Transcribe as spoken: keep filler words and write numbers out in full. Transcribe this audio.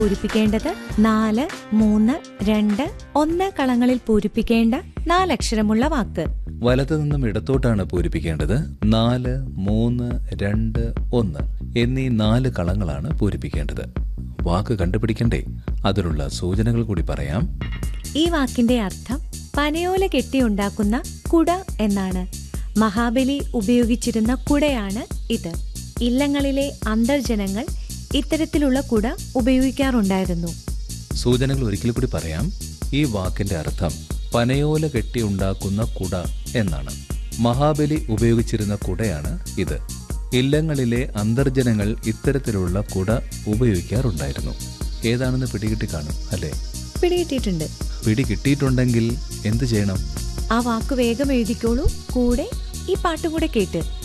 പൂരിപ്പിക്കേണ്ടത് നാല് മൂന്ന് രണ്ട് ഒന്ന് കളങ്ങളിൽ പൂരിപ്പിക്കേണ്ട നാലക്ഷരമുള്ള വാക്ക്. വലത്തു നിന്നും ഇടത്തോട്ടാണ് പൂരിപ്പിക്കേണ്ടത്. നാല് മൂന്ന് രണ്ട് ഒന്ന് എന്നീ നാല് കളങ്ങളാണ് പൂരിപ്പിക്കേണ്ടത്. വാക്ക് കണ്ടുപിടിക്കണ്ടേ? അതിലുള്ള സൂചനകൾ കൂടി പറയാം. ഈ വാക്കിന്റെ അർത്ഥം പനയോല കെട്ടിയുണ്ടാക്കുന്ന കുട എന്നാണ്. മഹാബലി ഉപയോഗിച്ചിരുന്ന കുടയാണ് ഇത്. ഇല്ലങ്ങളിലെ അന്തർജനങ്ങൾ ഇത്തരത്തിലുള്ള കുട ഉപയോഗിക്കാറുണ്ടായിരുന്നു. സൂചനകൾ ഒരിക്കൽ കൂടി പറയാം. ഈ വാക്കിന്റെ അർത്ഥം പനയോല കെട്ടി ഉണ്ടാക്കുന്ന കുട എന്നാണ്. മഹാബലി ഉപയോഗിച്ചിരുന്ന കുടയാണ് ഇത്. ഇല്ലങ്ങളിലെ അന്തർജനങ്ങൾ ഇത്തരത്തിലുള്ള കുട ഉപയോഗിക്കാറുണ്ടായിരുന്നു. ഏതാണെന്ന് പിടികിട്ടി കാണും അല്ലേ? പിടികിട്ടിയിട്ടുണ്ട്. പിടി കിട്ടിയിട്ടുണ്ടെങ്കിൽ എന്ത് ചെയ്യണം? ആ വാക്ക് വേഗം എഴുതിക്കോളൂ. കൂടെ ഈ പാട്ടും കൂടെ കേട്ട്